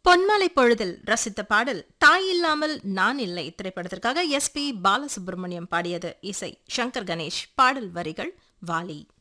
பொன்மாலை பொழுதில் ரசித்த பாடல் தாய் இல்லாமல் நான் இல்லை திரைப்படத்திற்காக SP பாலசுப்ரமணியம் பாடியது. இசை சங்கர் கணேஷ், பாடல் வரிகள் வாலி.